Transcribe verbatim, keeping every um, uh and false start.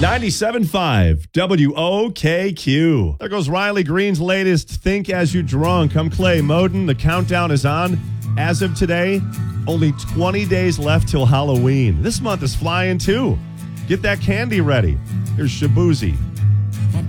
ninety-seven point five W O K Q. There goes Riley Green's latest Think As You Drunk. I'm Clay Moden. The countdown is on. As of today, only twenty days left till Halloween. This month is flying too. Get that candy ready. Here's Shabuzi.